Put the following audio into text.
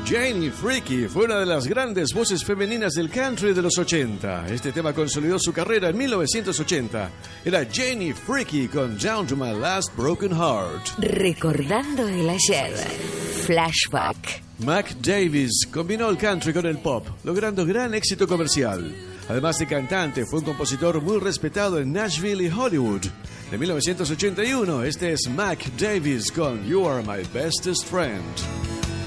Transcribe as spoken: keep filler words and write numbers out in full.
Janie Freaky fue una de las grandes voces femeninas del country de los ochenta. Este tema consolidó su carrera en mil novecientos ochenta. Era Janie Freaky con Down to My Last Broken Heart. Recordando el ayer. Flashback. Mac Davis combinó el country con el pop, logrando gran éxito comercial. Además de cantante, fue un compositor muy respetado en Nashville y Hollywood. De mil novecientos ochenta y uno, este es Mac Davis con You Are My Bestest Friend.